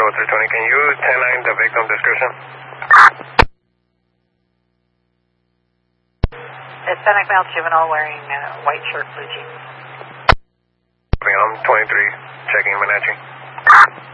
0320. Can you 10-9 the victim description? Hispanic male juvenile wearing white shirt, blue jeans. I'm 23, checking Wenatchee.